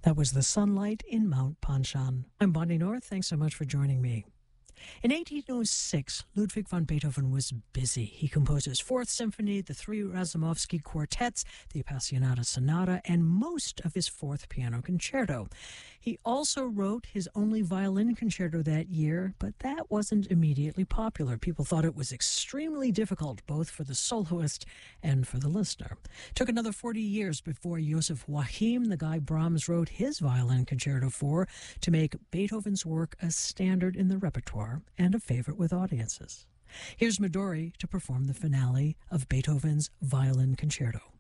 That was The Sunlight in Mount Panshan. I'm Bonnie North. Thanks so much for joining me. In 1806, Ludwig van Beethoven was busy. He composed his Fourth Symphony, the three Razumovsky quartets, the Appassionata Sonata, and most of his Fourth Piano Concerto. He also wrote his only violin concerto that year, but that wasn't immediately popular. People thought it was extremely difficult, both for the soloist and for the listener. It took another 40 years before Joseph Joachim, the guy Brahms wrote his violin concerto for, to make Beethoven's work a standard in the repertoire and a favorite with audiences. Here's Midori to perform the finale of Beethoven's Violin Concerto.